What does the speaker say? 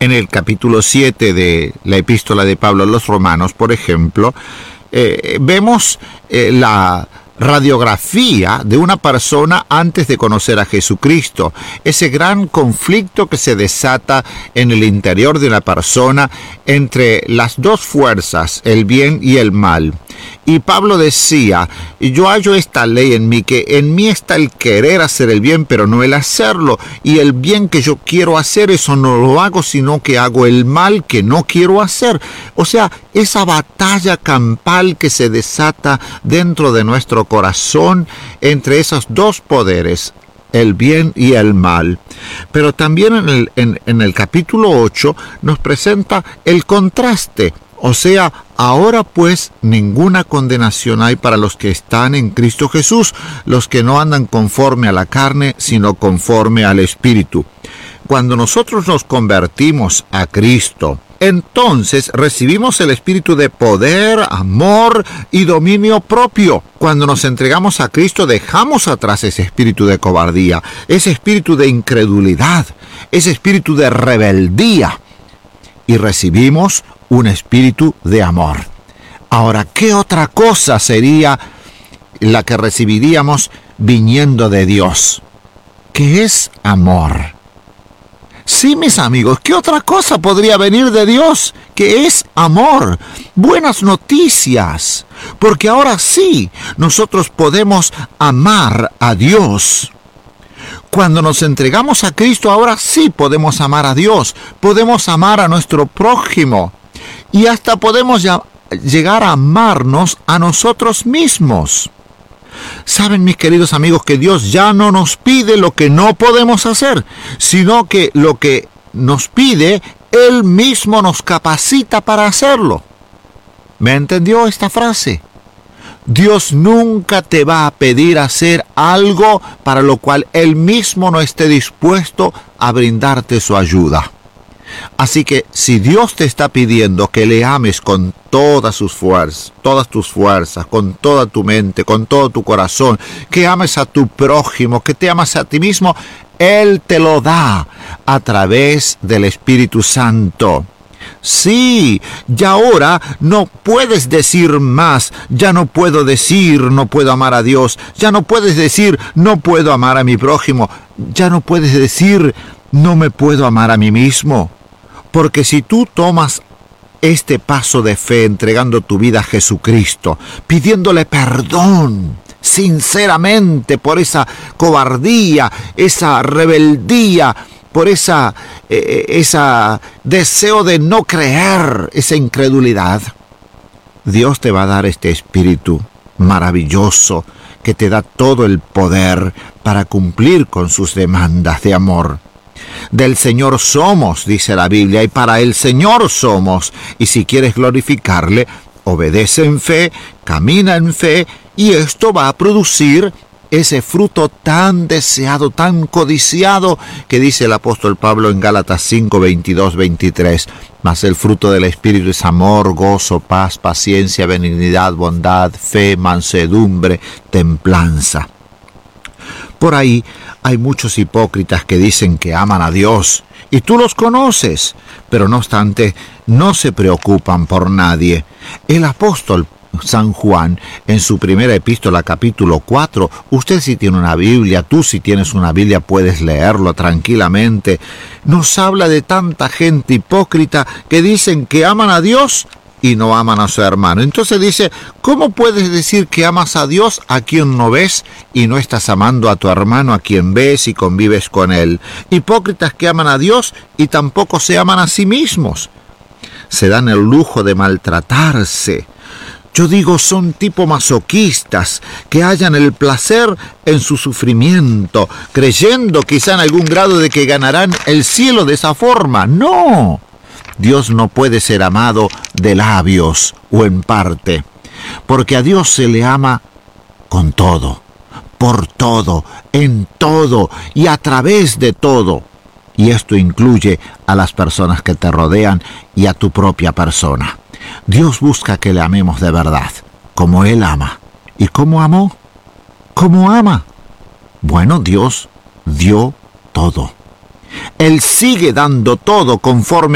En el capítulo 7 de la epístola de Pablo a los Romanos, por ejemplo, vemos la radiografía de una persona antes de conocer a Jesucristo, ese gran conflicto que se desata en el interior de una persona entre las dos fuerzas, el bien y el mal. Y Pablo decía: yo hallo esta ley en mí, que en mí está el querer hacer el bien, pero no el hacerlo. Y el bien que yo quiero hacer, eso no lo hago, sino que hago el mal que no quiero hacer. O sea, esa batalla campal que se desata dentro de nuestro corazón entre esos dos poderes, el bien y el mal. Pero también en el capítulo 8 nos presenta el contraste. O sea, ahora pues ninguna condenación hay para los que están en Cristo Jesús, los que no andan conforme a la carne, sino conforme al Espíritu. Cuando nosotros nos convertimos a Cristo, entonces recibimos el espíritu de poder, amor y dominio propio. Cuando nos entregamos a Cristo, dejamos atrás ese espíritu de cobardía, ese espíritu de incredulidad, ese espíritu de rebeldía, y recibimos un espíritu de amor. Ahora, ¿qué otra cosa sería la que recibiríamos viniendo de Dios? ¿Qué es amor? Sí, mis amigos, ¿qué otra cosa podría venir de Dios? ¿Qué es amor? Buenas noticias, porque ahora sí, nosotros podemos amar a Dios. Cuando nos entregamos a Cristo, ahora sí podemos amar a Dios, podemos amar a nuestro prójimo y hasta podemos llegar a amarnos a nosotros mismos. Saben, mis queridos amigos, que Dios ya no nos pide lo que no podemos hacer, sino que lo que nos pide, Él mismo nos capacita para hacerlo. ¿Me entendió esta frase? Dios nunca te va a pedir hacer algo para lo cual Él mismo no esté dispuesto a brindarte su ayuda. Así que si Dios te está pidiendo que le ames con todas tus fuerzas, con toda tu mente, con todo tu corazón, que ames a tu prójimo, que te ames a ti mismo, Él te lo da a través del Espíritu Santo. Sí, ya ahora no puedes decir más. Ya no puedo decir no puedo amar a Dios. Ya no puedes decir no puedo amar a mi prójimo. Ya no puedes decir no me puedo amar a mí mismo. Porque si tú tomas este paso de fe entregando tu vida a Jesucristo, pidiéndole perdón sinceramente por esa cobardía, esa rebeldía, por esa deseo de no creer, esa incredulidad, Dios te va a dar este espíritu maravilloso que te da todo el poder para cumplir con sus demandas de amor. Del Señor somos, dice la Biblia, y para el Señor somos. Y si quieres glorificarle, obedece en fe, camina en fe, y esto va a producir ese fruto tan deseado, tan codiciado, que dice el apóstol Pablo en Gálatas 5, 22, 23. Mas el fruto del Espíritu es amor, gozo, paz, paciencia, benignidad, bondad, fe, mansedumbre, templanza. Por ahí hay muchos hipócritas que dicen que aman a Dios, y tú los conoces, pero no obstante, no se preocupan por nadie. El apóstol San Juan, en su primera epístola, capítulo 4, usted si tiene una Biblia, tú si tienes una Biblia puedes leerlo tranquilamente, nos habla de tanta gente hipócrita que dicen que aman a Dios y no aman a su hermano. Entonces dice, ¿cómo puedes decir que amas a Dios a quien no ves y no estás amando a tu hermano a quien ves y convives con él? Hipócritas que aman a Dios y tampoco se aman a sí mismos. Se dan el lujo de maltratarse. Yo digo, son tipo masoquistas que hallan el placer en su sufrimiento, creyendo quizá en algún grado de que ganarán el cielo de esa forma. ¡No! Dios no puede ser amado de labios o en parte, porque a Dios se le ama con todo, por todo, en todo y a través de todo. Y esto incluye a las personas que te rodean y a tu propia persona. Dios busca que le amemos de verdad, como Él ama. ¿Y cómo amó? ¿Cómo ama? Bueno, Dios dio todo. Él sigue dando todo conforme